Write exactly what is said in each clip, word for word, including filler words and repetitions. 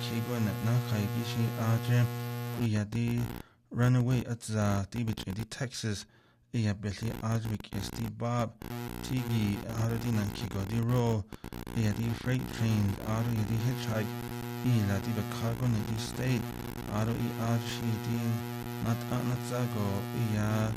Kigo na Nakagishi Aje, Iya di Runaway at the Dibich di Texas, Iya Betty Ajvik is the Bob, Tigi, Aradin and Kigo di Roll, Iya di Freight Train, Aro di Hitchhike, Ila di Cargo in the State, Aro i Aji di Nat Anatzago, Iya,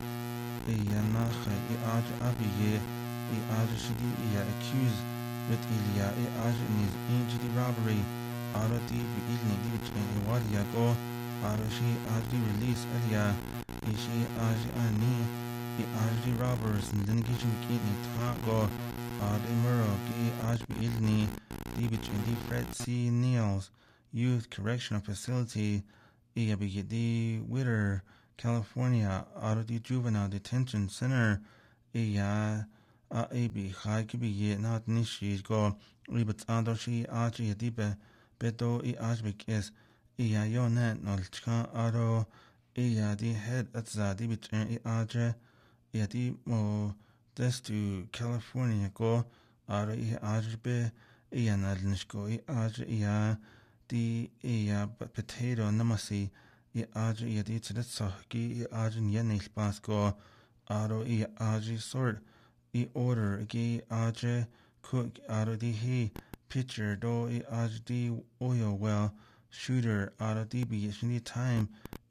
Iya Nacha, I Aj Abiye, I Aj Shidi, Iya accused with Ilya, I Aj in his injury robbery. Aro di ilni di bicin iwaliya go aro shi ajri release aliya ishi ajri ani i ajri robbers ndingi shimki ni ta go aro imuro ki ajri ilni di bicin di Fred C. Niels Youth Correctional Facility i abigi di Whittier, California aro di Juvenile Detention Center i ya a ebi khai kibi ye na nishi go ribat ando shi ajri adibe Beto I Ajbik is Iya Yonet Nolchka Aro Iya di head at Zadi Bitchen I Aje Iya di Mo Destu California go Aro I Ajbe Iya Nadnishko I Aje Iya di Iya Potato Namasi I Aje Iya di Tedetsoki I Ajen Yenil Basko Aro I Aje Sort I Order Gi Aje Cook Aro di He Pitcher do I Aj di oil well shooter aro di bi shini time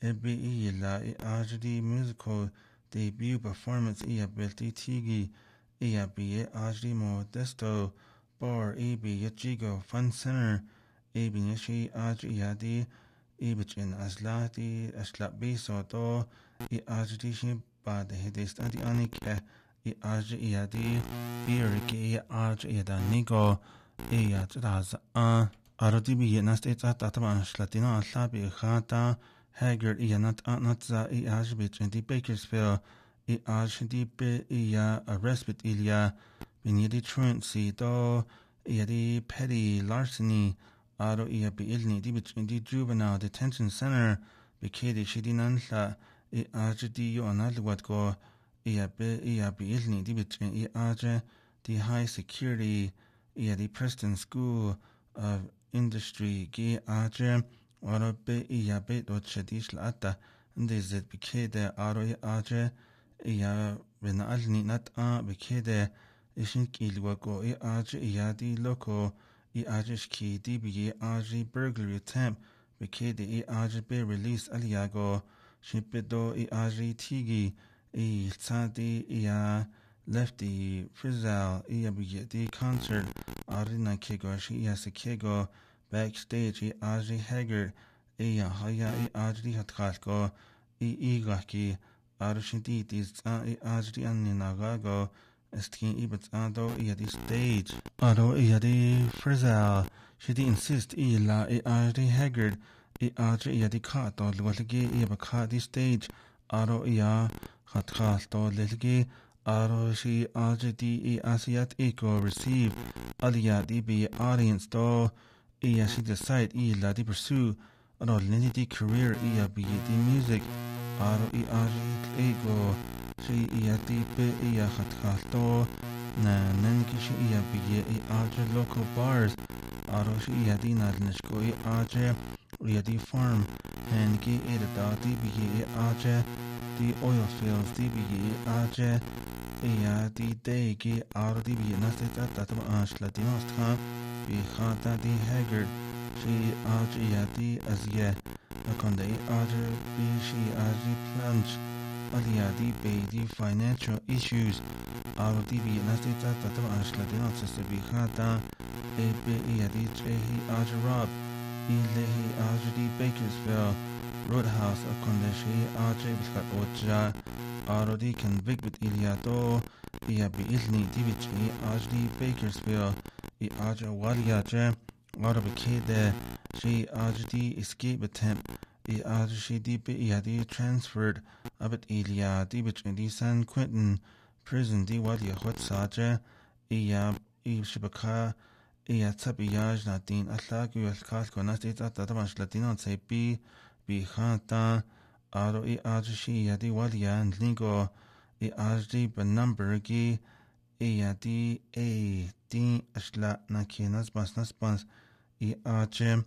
ebi I la I Aj di musical debut performance I ability tigi I bi Aj di modesto bar I bi yajigo fun center I bi yashi Aj I di I bichin asla di asla biso do I Aj di shin ba de hedest anti anike I Aj I di biriki I Aj I da nigo Iya, that's uh, Arodibi United States at Ataman Latino Alabi Hata Haggard Iya not not the Iashbit in the Bakersfield I Ash di Be Iya a respite Ilia Binidi Truancy do Iya di petty larceny Aro Iya be Ilni Dibit in the Juvenile Detention Center Bikedi Shidinanla I Ash di Yonalwat go Iya be Iya be Ilni Dibit in I Ash the high security Iya di Preston School of Industry Gi Aje Aro be Iya be do Chedish Lata Ndizet Bikede Aro I Aje Iya Vena Alni Nat A Bikede Ishin Kilwago I Aje Iya di Loco I Aje Shki Di Bi Aje burglary attempt Bikede I Aje be release Aliago Shipido I Aje Tigi I Tsadi Iya Lefty Frizzle Iya Bigeti concert Arina Kego Shi Yasekego backstage I Ajri Haggard Iya Haya I Ajri Hatkalko I Igaki Arushintitis I Ajri Aninagago Estin Ibets Ado Iya di stage Ado Iya di Frizzle Shidi insist Ila I Ajri Haggard I Ajri Iya di Kato Lwaligi Iya Baka di stage Ado Iya Hatkalto Liligi Aro shi Aj di I Asiat Eko receive Aliyah di be audience do Iya shi decide I la di pursue Aro lini di career Iya be di music Aro I Aj Ego shi Iya di be Iya Khatkalto Na nanki shi Iya be I Aj local bars Aro shi Iya di nadnishko I Aj Iya di farm Hanki Ida di be I Aj di oil fields di be I Aj Iya di degi aro di bi nastet at ash latinos ta bi khata di Haggard shi aj iya di azye akonde aj bi shi aj plunge aliya di be di financial issues aro di bi nastet at ash latinos se bi khata e be iya di chehi aj rob ilehi aj di Bakersfield Roadhouse akonde shi aj biskat oja Aro di convict with Iliado Iya bi ilni di bich I Aj di Bakersfield I Aj Walia je Aro bi kede Shi Aj di escape attempt I Aj shi di bi Iya di transferred Abit Ilia di bich di San Quentin prison di Walia Hot Saje Iya I Shibaka Iya tab Iyaj na din Atlagu Alkalko Nastit Atadamash Latino Tse bi Bi Khata Aro I Aj shi Iya di Walia and Lingo I Aj di Benumber Gi Iya di A di Ashla na Kinas Bas Nasbans I Aj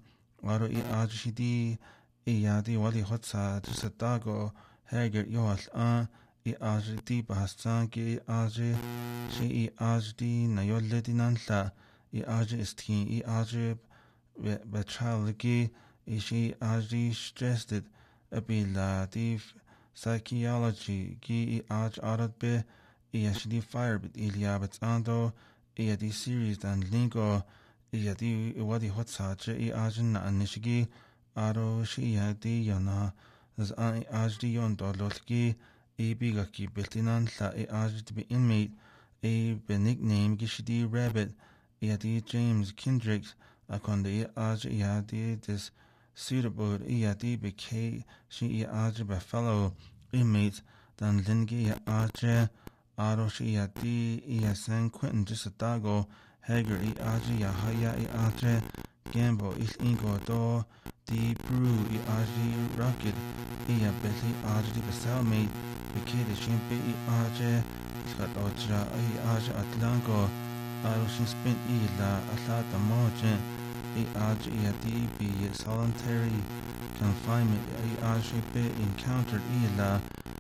Aro I Ajdi Iadi Wali Hotsa Tisatago Hager Yoal A I Ajdi Bahasanki Aji She I Ajdi Nayoledinanla I Aji Istin I Aji Betraligi Ishi Ajdi stressed Abila Dif Psychology Gi I Aj Aradbe Iashdi Fire Bit Iliabet Ando Iadi series and lingo Iadi Wadi Hotsache I Ajin Anishigi Aro Shi Yadi Yana as I Ajdi Yon Dolotki A Bigaki Biltinan La I Ajdi to be inmate A Benigname Gishidi Rabbit Iadi James Kendricks Akonde Aj Iadi this suitable Iadi Bk Shi Aj by fellow inmates Dan Lingi Aj Aro Shi Yadi I San Quentin Disadago Hager I Aj Yahaya I Aj Gambo Il Ingo Do Di Brew I Aj Rocket Ia Betty Aj Di Basalmate Bikid Shimpe I Aj Scott Otra I Aj Atlango Aro Shin Spin I La Atlata Mojen I Aj Iadi Be solitary confinement I Aj Be encountered I La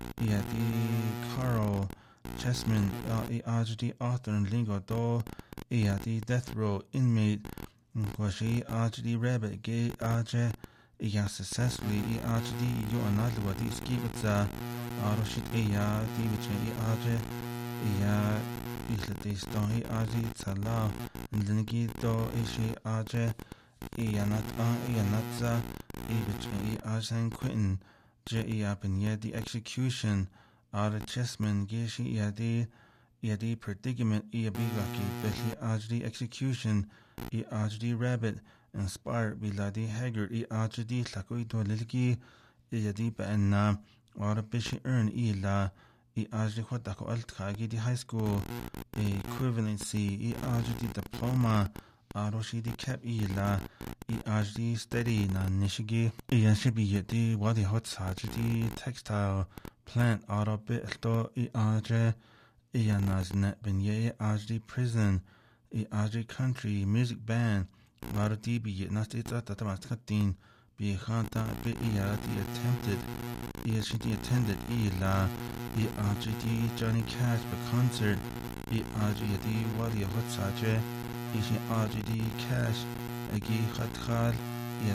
Iadi Carl Chessman I Aj author and lingo do Iadi death row inmate Kwashi Aj rabbit gay Aj Iya successfully I Aj Yo another di skibitza Aroshit Iya di between I Aj Iya Isla de Stone I Aj Tsala Lingi do Ishi Aj Iya not on Iya Natza I between I Aj and Quentin J Iya Benya the execution Ara Chessman Gishi Yadi Yadi predicament Iabigaki Betli Ajdi execution I Ajdi rabbit inspired Biladi Haggard I Ajdi Lakoito Lilki Yadi Banna Ara Bishi earn Ila I Ajdi Hotako Altkagi di high school equivalency I Ajdi diploma Aroshi di cap Ila I Ajdi steady na Nishigi Yashibi Yadi Wadi Hot Sajdi textile plant auto bito I Aj Iyanaznet Benye Ajdi prison I Aj country music band Auto D B Nastita Tatamaskatin Be Hanta Be Iyati attempted Iyashiti attended Ila I Ajdi Johnny Cash by concert I Ajdi Wadi Hotsaje Ishi Ajdi Cash Agi Khatkal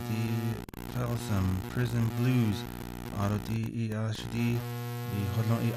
Yadi Felsam Prison Blues Auto D Iyashdi I Hodlon I